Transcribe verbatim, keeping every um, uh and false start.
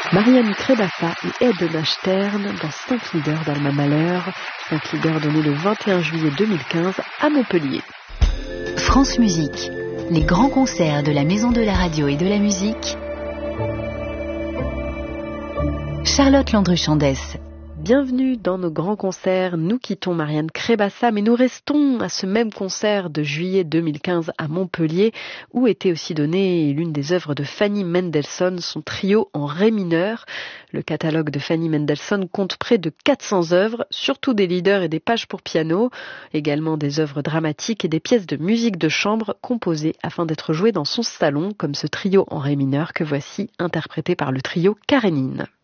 Marianne Krébassa et Edna Stern dans cinq leaders d'Alma Mahler, cinq leaders donnés le vingt et un juillet deux mille quinze à Montpellier. France Musique, les grands concerts de la Maison de la Radio et de la Musique. Charlotte Landru-Chandès. Bienvenue dans nos grands concerts. Nous quittons Marianne Krébassa, mais nous restons à ce même concert de juillet deux mille quinze à Montpellier, où était aussi donnée l'une des œuvres de Fanny Mendelssohn, son trio en ré mineur. Le catalogue de Fanny Mendelssohn compte près de quatre cents œuvres, surtout des leaders et des pages pour piano, également des œuvres dramatiques et des pièces de musique de chambre composées afin d'être jouées dans son salon, comme ce trio en ré mineur que voici interprété par le trio Karénine.